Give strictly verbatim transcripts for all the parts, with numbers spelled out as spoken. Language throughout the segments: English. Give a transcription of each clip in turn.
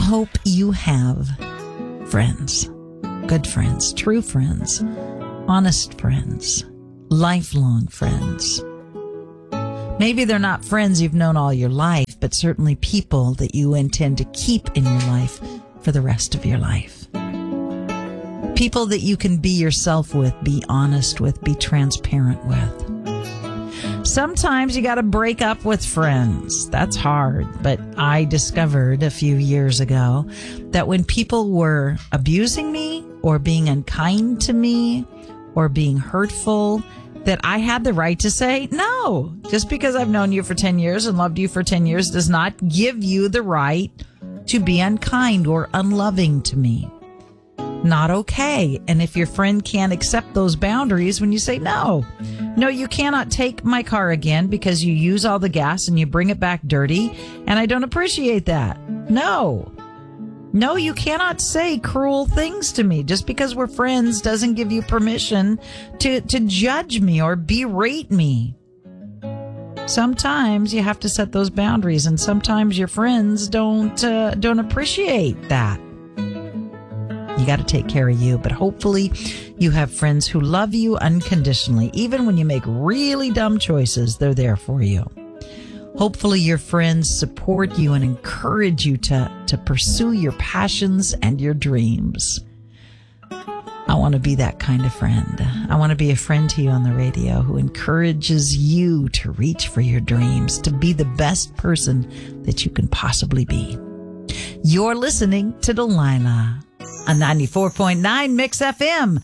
hope you have friends, good friends, true friends, honest friends, lifelong friends. Maybe they're not friends you've known all your life, but certainly people that you intend to keep in your life for the rest of your life. People that you can be yourself with, be honest with, be transparent with. Sometimes you got to break up with friends. That's hard, but I discovered a few years ago that when people were abusing me or being unkind to me or being hurtful, that I had the right to say, no, just because I've known you for ten years and loved you for ten years does not give you the right to be unkind or unloving to me. Not okay. And if your friend can't accept those boundaries when you say, no, no, you cannot take my car again because you use all the gas and you bring it back dirty, and I don't appreciate that. No. No, you cannot say cruel things to me. Just because we're friends doesn't give you permission to, to judge me or berate me. Sometimes you have to set those boundaries, and sometimes your friends don't uh, don't appreciate that. You got to take care of you, but hopefully you have friends who love you unconditionally. Even when you make really dumb choices, they're there for you. Hopefully your friends support you and encourage you to, to pursue your passions and your dreams. I want to be that kind of friend. I want to be a friend to you on the radio who encourages you to reach for your dreams, to be the best person that you can possibly be. You're listening to Delilah on ninety-four point nine Mix F M.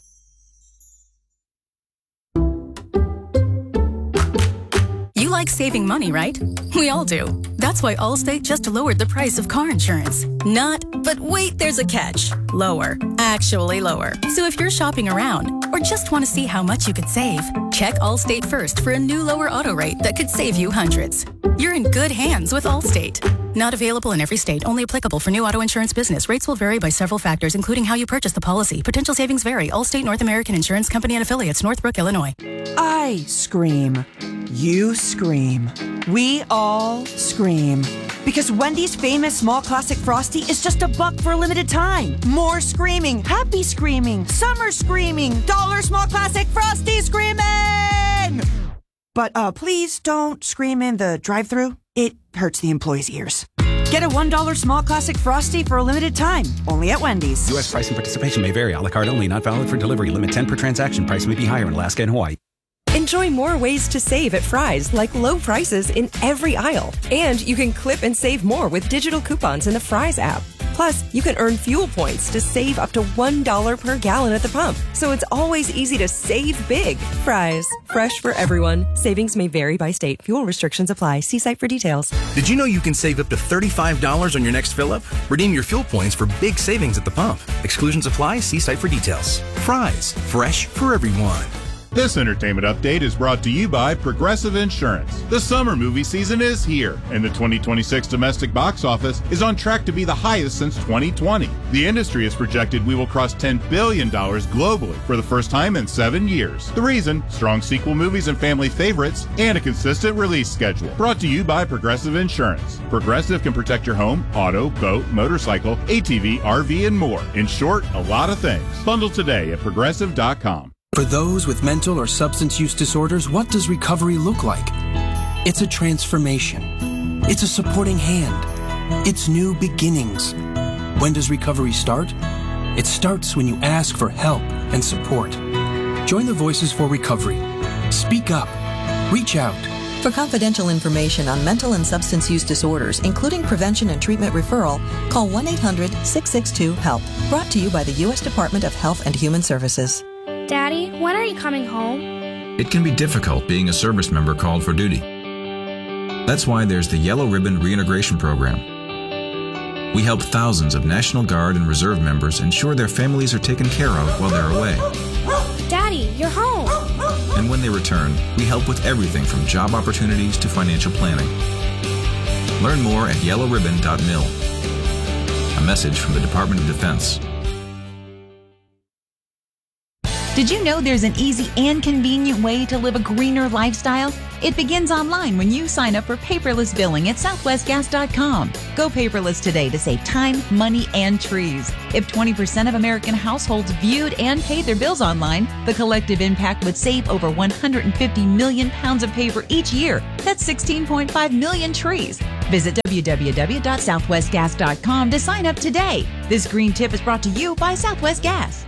You like saving money, right? We all do. That's why Allstate just lowered the price of car insurance. Not, but wait, there's a catch. Lower. Actually lower. So if you're shopping around or just want to see how much you could save, check Allstate first for a new lower auto rate that could save you hundreds. You're in good hands with Allstate. Not available in every state. Only applicable for new auto insurance business. Rates will vary by several factors, including how you purchase the policy. Potential savings vary. Allstate North American Insurance Company and affiliates, Northbrook, Illinois. I scream. You scream. We all scream. Because Wendy's famous small classic Frosty is just a buck for a limited time. More screaming, happy screaming, summer screaming, dollar small classic Frosty screaming! But uh, please don't scream in the drive-thru. It hurts the employees' ears. Get a one dollar small classic Frosty for a limited time. Only at Wendy's. U S price and participation may vary. A la carte only. Not valid for delivery. Limit ten per transaction. Price may be higher in Alaska and Hawaii. Enjoy more ways to save at Fry's, like low prices in every aisle. And you can clip and save more with digital coupons in the Fry's app. Plus, you can earn fuel points to save up to one dollar per gallon at the pump. So it's always easy to save big. Fry's, fresh for everyone. Savings may vary by state. Fuel restrictions apply. See site for details. Did you know you can save up to thirty-five dollars on your next fill-up? Redeem your fuel points for big savings at the pump. Exclusions apply. See site for details. Fry's, fresh for everyone. This entertainment update is brought to you by Progressive Insurance. The summer movie season is here, and the twenty twenty-six domestic box office is on track to be the highest since twenty twenty. The industry has projected we will cross ten billion dollars globally for the first time in seven years. The reason? Strong sequel movies and family favorites, and a consistent release schedule. Brought to you by Progressive Insurance. Progressive can protect your home, auto, boat, motorcycle, A T V, R V, and more. In short, a lot of things. Bundle today at progressive dot com. For those with mental or substance use disorders, what does recovery look like? It's a transformation. It's a supporting hand. It's new beginnings. When does recovery start? It starts when you ask for help and support. Join the Voices for Recovery. Speak up. Reach out. For confidential information on mental and substance use disorders, including prevention and treatment referral, call one eight hundred six six two HELP. Brought to you by the U S Department of Health and Human Services. Daddy, when are you coming home? It can be difficult being a service member called for duty. That's why there's the Yellow Ribbon Reintegration Program. We help thousands of National Guard and Reserve members ensure their families are taken care of while they're away. Daddy, you're home. And when they return, we help with everything from job opportunities to financial planning. Learn more at yellow ribbon dot mil. A message from the Department of Defense. Did you know there's an easy and convenient way to live a greener lifestyle? It begins online when you sign up for paperless billing at southwest gas dot com. Go paperless today to save time, money, and trees. If twenty percent of American households viewed and paid their bills online, the collective impact would save over one hundred fifty million pounds of paper each year. That's sixteen point five million trees. Visit w w w dot southwest gas dot com to sign up today. This green tip is brought to you by Southwest Gas.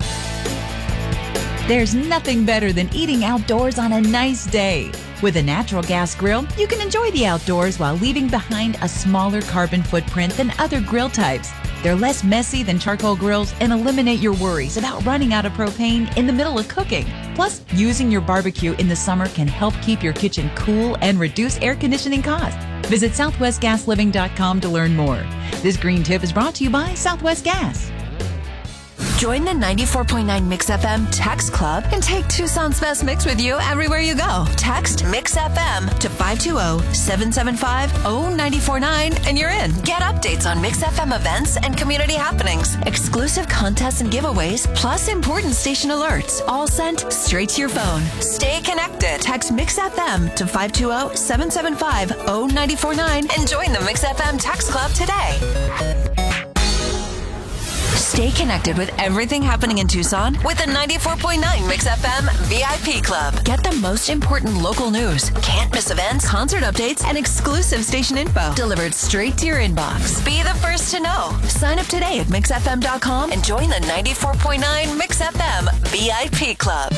There's nothing better than eating outdoors on a nice day. With a natural gas grill, you can enjoy the outdoors while leaving behind a smaller carbon footprint than other grill types. They're less messy than charcoal grills and eliminate your worries about running out of propane in the middle of cooking. Plus, using your barbecue in the summer can help keep your kitchen cool and reduce air conditioning costs. Visit southwest gas living dot com to learn more. This green tip is brought to you by Southwest Gas. Join the ninety-four point nine Mix F M Text Club and take Tucson's best mix with you everywhere you go. Text Mix F M to five two zero, seven seven five, zero nine four nine and you're in. Get updates on Mix F M events and community happenings, exclusive contests and giveaways, plus important station alerts, all sent straight to your phone. Stay connected. Text Mix F M to five two zero, seven seven five, zero nine four nine and join the Mix F M Text Club today. Stay connected with everything happening in Tucson with the ninety-four point nine Mix F M V I P Club. Get the most important local news, can't miss events, concert updates, and exclusive station info delivered straight to your inbox. Be the first to know. Sign up today at mix f m dot com and join the ninety-four point nine Mix F M V I P Club.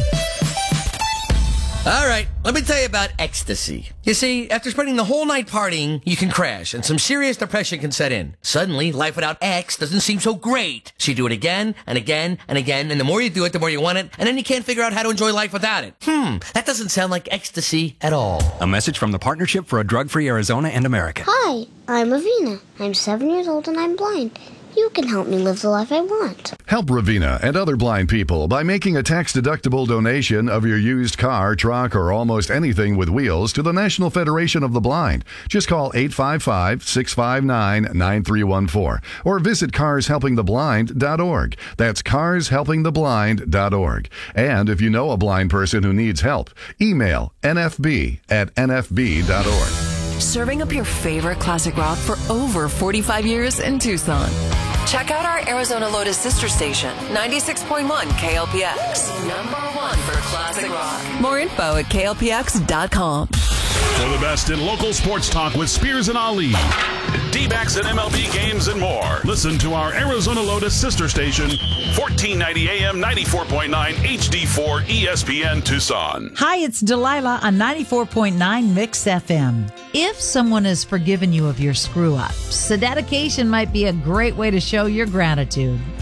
All right, let me tell you about ecstasy. You see, after spending the whole night partying, you can crash and some serious depression can set in. Suddenly, life without X doesn't seem so great. So you do it again and again and again, and the more you do it, the more you want it, and then you can't figure out how to enjoy life without it. Hmm, that doesn't sound like ecstasy at all. A message from the Partnership for a Drug-Free Arizona and America. Hi, I'm Avina. I'm seven years old and I'm blind. You can help me live the life I want. Help Ravina and other blind people by making a tax-deductible donation of your used car, truck, or almost anything with wheels to the National Federation of the Blind. Just call eight five five, six five nine, nine three one four or visit cars helping the blind dot org. That's cars helping the blind dot org. And if you know a blind person who needs help, email n f b at n f b dot org. Serving up your favorite classic rock for over forty-five years in Tucson. Check out our Arizona Lotus sister station, ninety-six point one K L P X. Number one for classic rock. More info at k l p x dot com. For the best in local sports talk with Spears and Ali, D-backs and M L B games and more. Listen to our Arizona Lotus sister station, fourteen ninety A M, ninety-four point nine H D four E S P N Tucson. Hi, it's Delilah on ninety-four point nine Mix F M. If someone has forgiven you of your screw-ups, a dedication might be a great way to show your gratitude.